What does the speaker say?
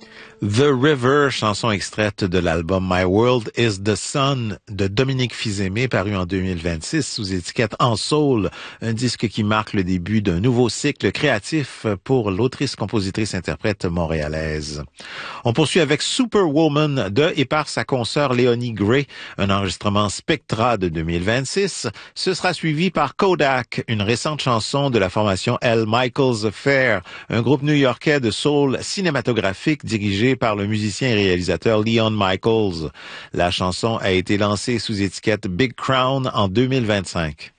The River, chanson extraite de l'album My World is the Sun de Dominique Fils-Aimé, paru en 2026 sous étiquette En Soul, un disque qui marque le début d'un nouveau cycle créatif pour l'autrice-compositrice-interprète montréalaise. On poursuit avec Superwoman de et par sa consoeur Léonie Gray, un enregistrement Spectra de 2026. Ce sera suivi par Kodak, une récente chanson de la formation L. Michaels Affair, un groupe new-yorkais de soul cinématographique dirigé par le musicien et réalisateur Leon Michaels. La chanson a été lancée sous étiquette Big Crown en 2025.